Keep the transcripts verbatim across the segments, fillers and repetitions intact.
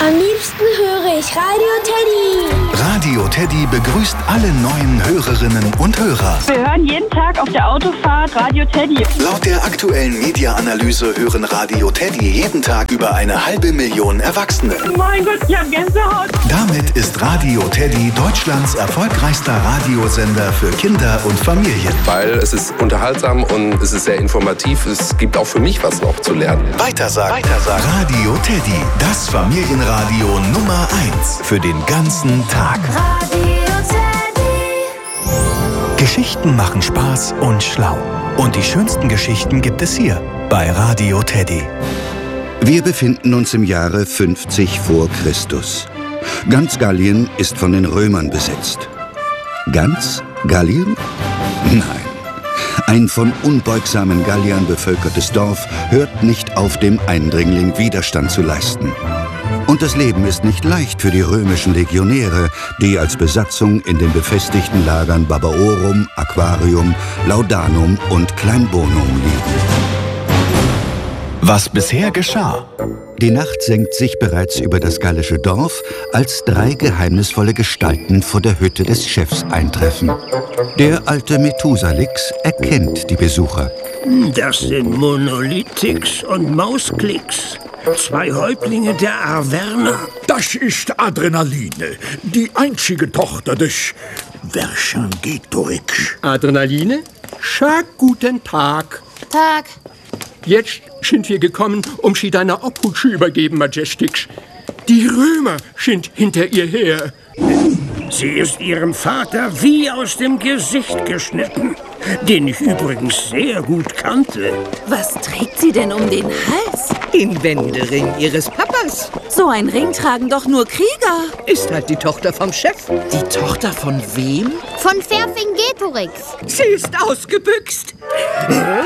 Am liebsten höre ich Radio Teddy. Radio Teddy begrüßt alle neuen Hörerinnen und Hörer. Wir hören jeden Tag auf der Autofahrt Radio Teddy. Laut der aktuellen Media-Analyse hören Radio Teddy jeden Tag über eine halbe Million Erwachsene. Mein Gott, ich hab Gänsehaut. Damit ist Radio Teddy Deutschlands erfolgreichster Radiosender für Kinder und Familien. Weil es ist unterhaltsam und es ist sehr informativ. Es gibt auch für mich was noch zu lernen. Weitersagen. Weitersagen. Radio Teddy, das Familienradio Nummer eins für den ganzen Tag. Radio Teddy. Geschichten machen Spaß und schlau. Und die schönsten Geschichten gibt es hier bei Radio Teddy. Wir befinden uns im Jahre fünfzig vor Christus. Ganz Gallien ist von den Römern besetzt. Ganz Gallien? Nein. Ein von unbeugsamen Galliern bevölkertes Dorf hört nicht auf, dem Eindringling Widerstand zu leisten. Und das Leben ist nicht leicht für die römischen Legionäre, die als Besatzung in den befestigten Lagern Babaorum, Aquarium, Laudanum und Kleinbonum liegen. Was bisher geschah. Die Nacht senkt sich bereits über das gallische Dorf, als drei geheimnisvolle Gestalten vor der Hütte des Chefs eintreffen. Der alte Methusalix erkennt die Besucher. Das sind Monolithix und Mausklicks. Zwei Häuptlinge der Arverner. Das ist Adrenaline, die einzige Tochter des Vercingetorix. Adrenaline? Schönen guten Tag. Tag. Jetzt sind wir gekommen, um sie deiner Obhut zu übergeben, Majestix. Die Römer sind hinter ihr her. Sie ist ihrem Vater wie aus dem Gesicht geschnitten, den ich übrigens sehr gut kannte. Was trägt sie denn um den Hals? Den Wendering ihres Papas. So ein Ring tragen doch nur Krieger. Ist halt die Tochter vom Chef. Die Tochter von wem? Von Vercingetorix. Sie ist ausgebüxt. Wer?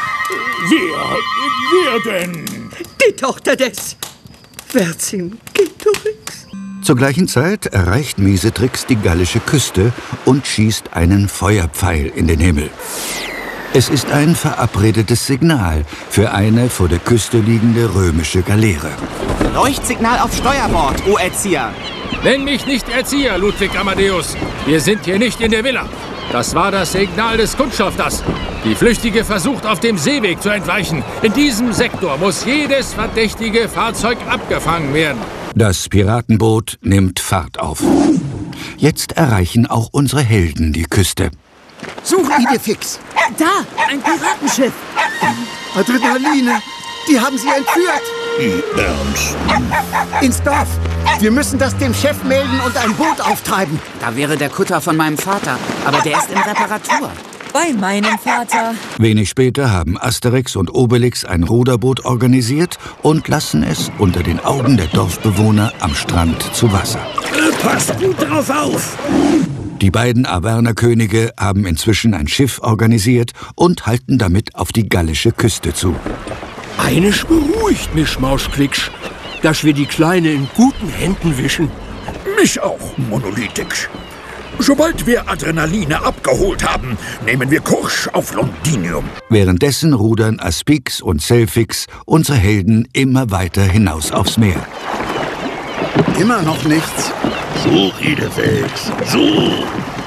Wer denn? Die Tochter des Vercingetorix. Zur gleichen Zeit erreicht Miesetrix die gallische Küste und schießt einen Feuerpfeil in den Himmel. Es ist ein verabredetes Signal für eine vor der Küste liegende römische Galeere. Leuchtsignal auf Steuerbord, O Erzieher. Nenn mich nicht Erzieher, Ludwig Amadeus. Wir sind hier nicht in der Villa. Das war das Signal des Kundschafters. Die Flüchtige versucht, auf dem Seeweg zu entweichen. In diesem Sektor muss jedes verdächtige Fahrzeug abgefangen werden. Das Piratenboot nimmt Fahrt auf. Jetzt erreichen auch unsere Helden die Küste. Such Idefix! Da, ein Piratenschiff. Adrenaline! Die haben sie entführt! Im Ernst? Ins Dorf! Wir müssen das dem Chef melden und ein Boot auftreiben. Da wäre der Kutter von meinem Vater, aber der ist in Reparatur. Bei meinem Vater. Wenig später haben Asterix und Obelix ein Ruderboot organisiert und lassen es unter den Augen der Dorfbewohner am Strand zu Wasser. Passt gut drauf auf! Die beiden Arvernerkönige haben inzwischen ein Schiff organisiert und halten damit auf die gallische Küste zu. Eines beruhigt mich, Mausklicks, dass wir die Kleine in guten Händen wischen. Mich auch, Monolithix. Sobald wir Adrenaline abgeholt haben, nehmen wir Kurs auf Londinium. Währenddessen rudern Aspix und Selfix, unsere Helden, immer weiter hinaus aufs Meer. Immer noch nichts. Such, Idefix, such!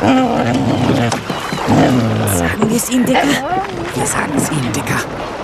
Sagen wir es ihm, Dicker? Wir sagen es Ihnen, Dicker.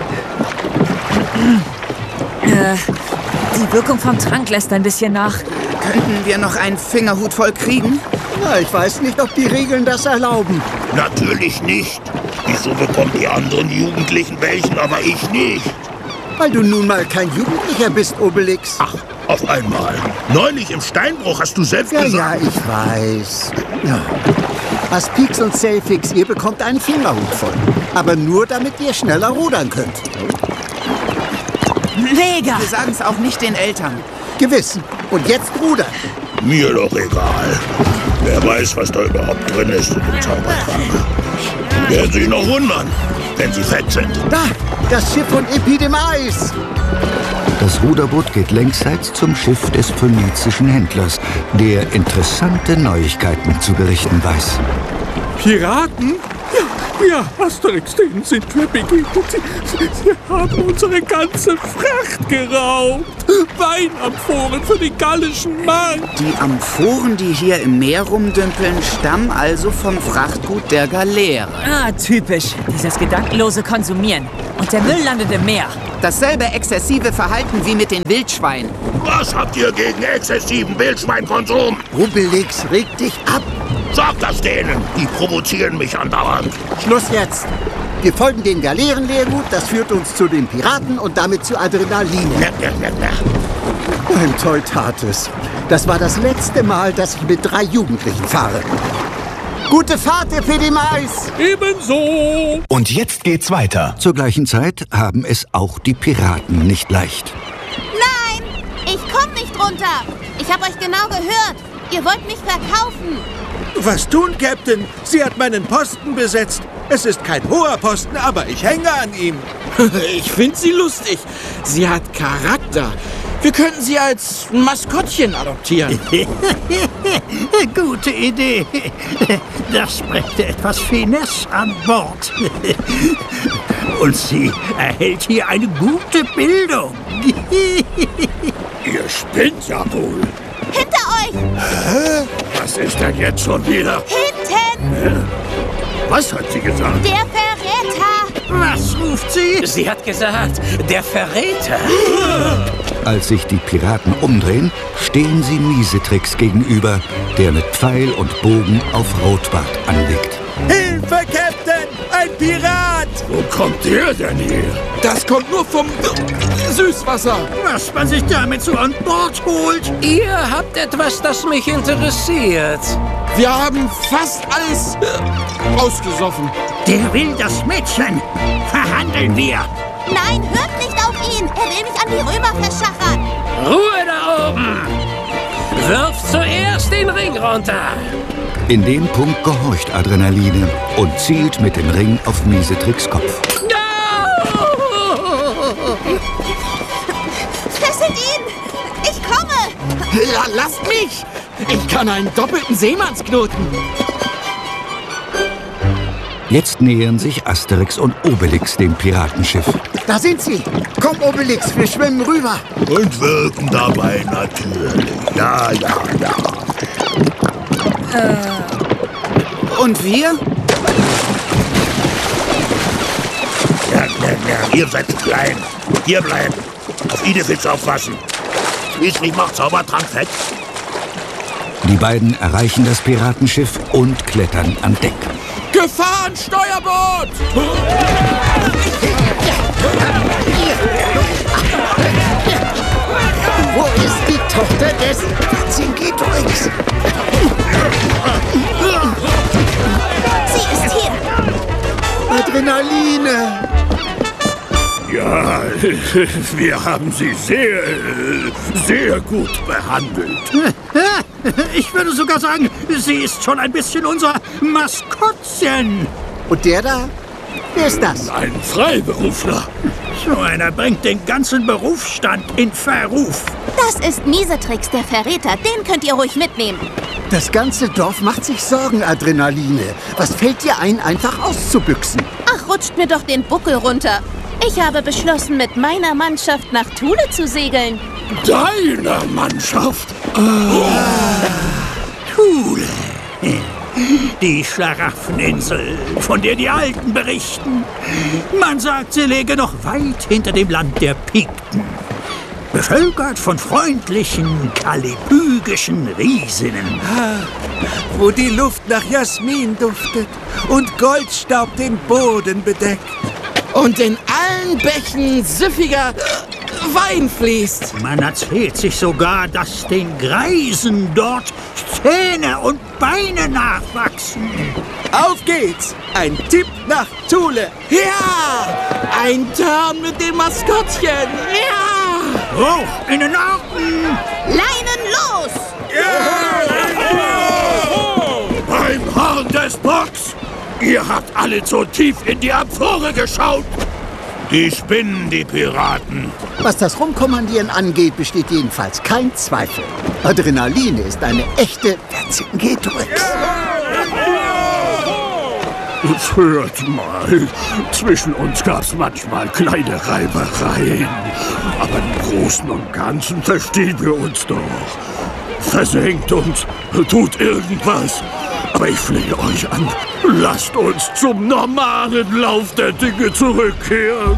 Äh, die Wirkung vom Trank lässt ein bisschen nach. Könnten wir noch einen Fingerhut voll kriegen? Na, ich weiß nicht, ob die Regeln das erlauben. Natürlich nicht. Wieso bekommen die anderen Jugendlichen welchen, aber ich nicht? Weil du nun mal kein Jugendlicher bist, Obelix. Ach, auf einmal. Neulich im Steinbruch hast du selbst Ja, gesagt... ja, ich weiß. Ja. Aspix und Selfix, ihr bekommt einen Fingerhut voll. Aber nur, damit ihr schneller rudern könnt. Mega! Wir sagen es auch nicht den Eltern. Gewiss. Und jetzt rudern. Mir doch egal. Wer weiß, was da überhaupt drin ist in dem Zaubertrank. Werden sich noch wundern, wenn sie fett sind. Da, das Schiff von Epidemais. Das Ruderboot geht längsseits zum Schiff des phönizischen Händlers, der interessante Neuigkeiten zu berichten weiß. Piraten? Ja, Ja, Asterix, denen sind wir begegnet. Sie, sie, sie haben unsere ganze Fracht geraubt. Weinamphoren für den gallischen Markt. Die Amphoren, die hier im Meer rumdümpeln, stammen also vom Frachtgut der Galeere. Ah, typisch. Dieses gedankenlose Konsumieren. Und der Müll landet im Meer. Dasselbe exzessive Verhalten wie mit den Wildschweinen. Was habt ihr gegen exzessiven Wildschweinkonsum? Obelix, reg dich ab. Sag das denen. Die provozieren mich andauernd. Schluss jetzt. Wir folgen dem Galeerenlehrgut, das führt uns zu den Piraten und damit zu Adrenalin. Ja, ja, ja, ja. Ein Teutates. Das war das letzte Mal, dass ich mit drei Jugendlichen fahre. Gute Fahrt, Epidemais! Ebenso! Und jetzt geht's weiter. Zur gleichen Zeit haben es auch die Piraten nicht leicht. Nein, ich komm nicht runter. Ich hab euch genau gehört. Ihr wollt mich verkaufen. Was tun, Captain? Sie hat meinen Posten besetzt. Es ist kein hoher Posten, aber ich hänge an ihm. Ich finde sie lustig. Sie hat Charakter. Wir könnten sie als Maskottchen adoptieren. Gute Idee. Das brächte etwas Finesse an Bord. Und sie erhält hier eine gute Bildung. Ihr spinnt ja wohl. Hinter euch! Hä? Was ist denn jetzt schon wieder? Hinten! Hä? Was hat sie gesagt? Der Verräter! Was ruft sie? Sie hat gesagt, der Verräter. Als sich die Piraten umdrehen, stehen sie Miesetrix gegenüber, der mit Pfeil und Bogen auf Rotbart anlegt. Hilfe, Captain! Ein Pirat! Wo kommt der denn her? Das kommt nur vom Süßwasser. Was man sich damit so an Bord holt. Ihr habt etwas, das mich interessiert. Wir haben fast alles äh, ausgesoffen. Der will das Mädchen. Verhandeln wir. Nein, hört nicht auf ihn. Er will mich an die Römer verschachern. Ruhe da oben. Wirf zuerst den Ring runter. In dem Punkt gehorcht Adrenaline und zielt mit dem Ring auf Miesetrix Kopf. Fesselt ihn! Ich komme! La, lasst mich! Ich kann einen doppelten Seemannsknoten. Jetzt nähern sich Asterix und Obelix dem Piratenschiff. Da sind sie. Komm, Obelix, wir schwimmen rüber. Und wirken dabei natürlich. Ja, ja, ja. Äh, und wir? Ja, ja, ja. Ihr seid zu klein. Hier bleiben. Auf Idefix aufpassen. Schließlich macht Zaubertrank fett. Die beiden erreichen das Piratenschiff und klettern an Deck. Gefahr, ein Steuerboot! Wo ist die Tochter des Vercingetorix? Sie ist hier. Adrenaline. Ja, wir haben sie sehr, sehr gut behandelt. Ich würde sogar sagen, sie ist schon ein bisschen unser Maskottchen. Und der da? Wer ist das? Ein Freiberufler. So einer bringt den ganzen Berufsstand in Verruf. Das ist Miesetrix, der Verräter. Den könnt ihr ruhig mitnehmen. Das ganze Dorf macht sich Sorgen, Adrenaline. Was fällt dir ein, einfach auszubüchsen? Ach, rutscht mir doch den Buckel runter. Ich habe beschlossen, mit meiner Mannschaft nach Thule zu segeln. Deiner Mannschaft? Oh. Thule. Die Schlaraffeninsel, von der die Alten berichten. Man sagt, sie läge noch weit hinter dem Land der Pikten. Bevölkert von freundlichen, kalibygischen Riesinnen. Wo die Luft nach Jasmin duftet und Goldstaub den Boden bedeckt. Und in allen Bächen süffiger Wein fließt. Man erzählt sich sogar, dass den Greisen dort Zähne und Beine nachwachsen. Auf geht's! Ein Tipp nach Thule. Ja! Ein Turn mit dem Maskottchen. Ja! Hoch in den Norden! Leinen los! Ja! Beim Horn des Bocks! Ihr habt alle zu tief in die Amphore geschaut. Die spinnen, die Piraten. Was das Rumkommandieren angeht, besteht jedenfalls kein Zweifel. Adrenaline ist eine echte Vercingetorix. Hört mal, zwischen uns gab's manchmal kleine Reibereien. Aber im Großen und Ganzen verstehen wir uns doch. Versenkt uns, tut irgendwas. Aber ich flehe euch an, lasst uns zum normalen Lauf der Dinge zurückkehren.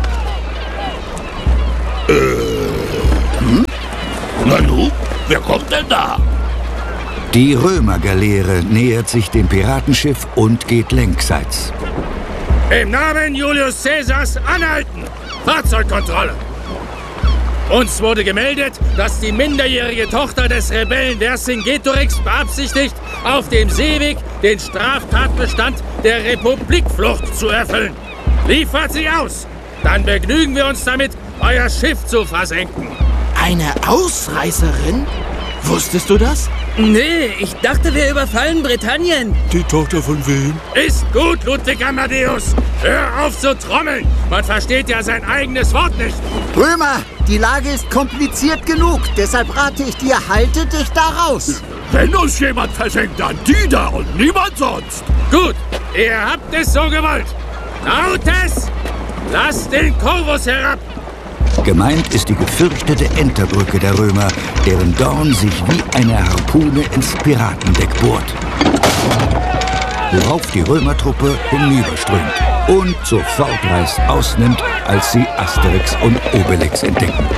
Äh, hm? Nanu, wer kommt denn da? Die Römergaleere nähert sich dem Piratenschiff und geht längsseits. Im Namen Julius Caesars anhalten! Fahrzeugkontrolle! Uns wurde gemeldet, dass die minderjährige Tochter des Rebellen Vercingetorix beabsichtigt, auf dem Seeweg den Straftatbestand der Republikflucht zu erfüllen. Liefert sie aus! Dann begnügen wir uns damit, euer Schiff zu versenken. Eine Ausreißerin? Wusstest du das? Nee, ich dachte, wir überfallen Britannien. Die Tochter von wem? Ist gut, Ludwig Amadeus. Hör auf zu trommeln. Man versteht ja sein eigenes Wort nicht. Römer, die Lage ist kompliziert genug. Deshalb rate ich dir, halte dich da raus. Wenn uns jemand versenkt, dann die da und niemand sonst. Gut, ihr habt es so gewollt. Lautes, lasst den Corvus herab. Gemeint ist die gefürchtete Enterbrücke der Römer, deren Dorn sich wie eine Harpune ins Piratendeck bohrt. Worauf die Römertruppe hinüberströmt und sofort reißt ausnimmt, als sie Asterix und Obelix entdecken.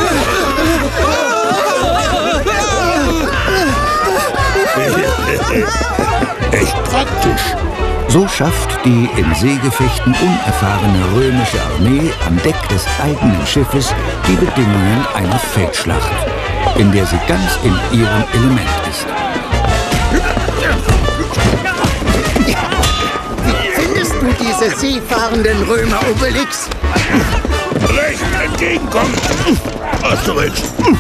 Echt praktisch. So schafft die in Seegefechten unerfahrene römische Armee an Deck des eigenen Schiffes die Bedingungen einer Feldschlacht, in der sie ganz in ihrem Element ist. Wie findest du diese seefahrenden Römer, Obelix? Recht entgegenkommen. Asterix.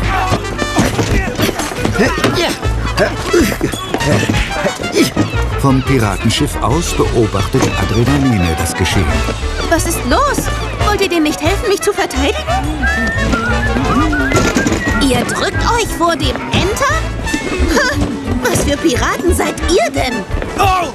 Vom Piratenschiff aus beobachtet Adrenaline das Geschehen. Was ist los? Wollt ihr denen nicht helfen, mich zu verteidigen? Ihr drückt euch vor dem Enter? Ha, was für Piraten seid ihr denn? Oh!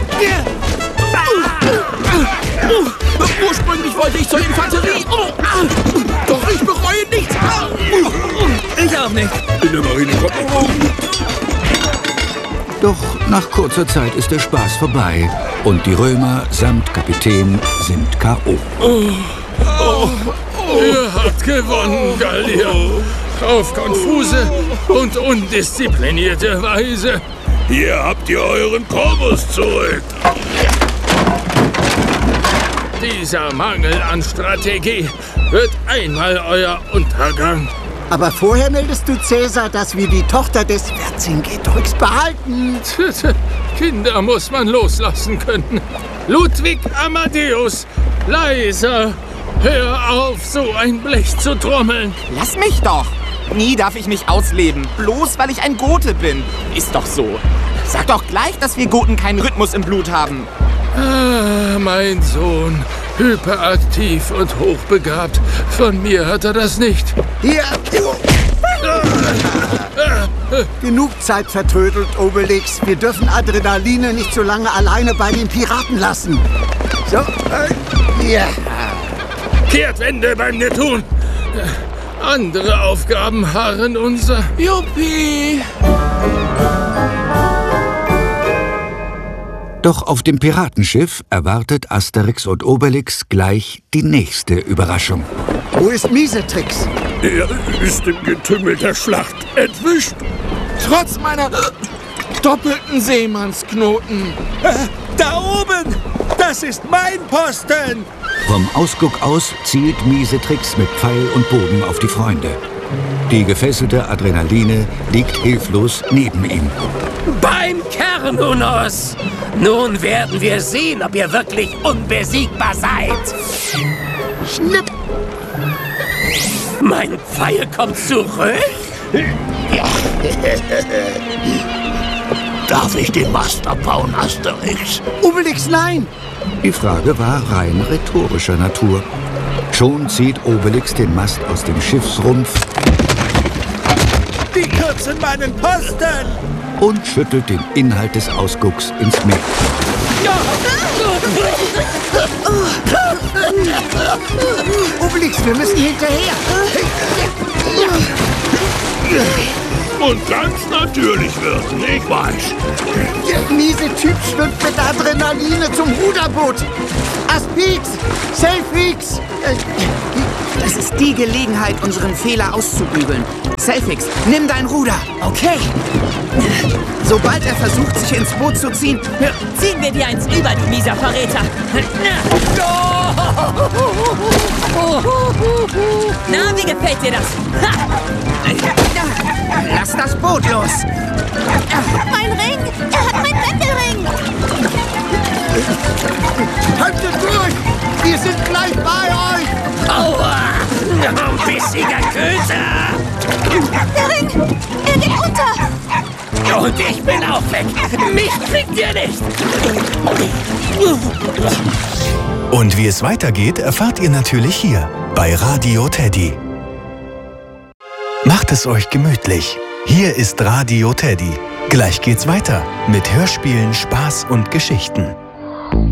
Ursprünglich wollte ich zur Infanterie. Doch ich bereue nichts. Ich auch nicht. In der Marine kommt man. Doch nach kurzer Zeit ist der Spaß vorbei und die Römer samt Kapitän sind K O Oh, oh, oh. Ihr habt gewonnen, Gallier. Auf konfuse und undisziplinierte Weise. Hier habt ihr euren Corvus zurück. Dieser Mangel an Strategie wird einmal euer Untergang. Aber vorher meldest du Cäsar, dass wir die Tochter des Vercingetorix behalten. Kinder muss man loslassen können. Ludwig Amadeus, leiser. Hör auf, so ein Blech zu trommeln. Lass mich doch. Nie darf ich mich ausleben, bloß weil ich ein Gote bin. Ist doch so. Sag doch gleich, dass wir Goten keinen Rhythmus im Blut haben. Ah, mein Sohn. Hyperaktiv und hochbegabt. Von mir hat er das nicht. Hier. Genug Zeit vertrödelt, Obelix. Wir dürfen Adrenaline nicht so lange alleine bei den Piraten lassen. So, äh, ja. Kehrtwende beim Neptun. Andere Aufgaben harren unser. Juppie! Doch auf dem Piratenschiff erwartet Asterix und Obelix gleich die nächste Überraschung. Wo ist Miesetrix? Er ist im Getümmel der Schlacht entwischt. Trotz meiner doppelten Seemannsknoten. Äh, da oben! Das ist mein Posten! Vom Ausguck aus zielt Miesetrix mit Pfeil und Bogen auf die Freunde. Die gefesselte Adrenaline liegt hilflos neben ihm. Beim Kernunos! Nun werden wir sehen, ob ihr wirklich unbesiegbar seid. Schnipp! Mein Pfeil kommt zurück? Darf ich den Mast abbauen, Asterix? Obelix, nein! Die Frage war rein rhetorischer Natur. Schon zieht Obelix den Mast aus dem Schiffsrumpf. Die kürzen meinen Posten! und schüttelt den Inhalt des Ausgucks ins Meer. Obelix, wir müssen hinterher. Und ganz natürlich wird, nicht weiß. Der miese Typ schwimmt mit Adrenaline zum Ruderboot. Aspix! Selfix! Das ist die Gelegenheit, unseren Fehler auszubügeln. Selfix, nimm dein Ruder. Okay. Sobald er versucht, sich ins Boot zu ziehen, ziehen wir dir eins über, du mieser Verräter. Na, wie gefällt dir das? Lass das Boot los. Mein Ring! Er hat meinen Deckelring! Haltet durch! Wir sind gleich bei euch! Aua! Bissiger Köter! Der Ring! Er geht unter! Und ich bin auch weg! Mich kriegt ihr nicht! Und wie es weitergeht, erfahrt ihr natürlich hier bei Radio Teddy. Macht es euch gemütlich. Hier ist Radio Teddy. Gleich geht's weiter mit Hörspielen, Spaß und Geschichten.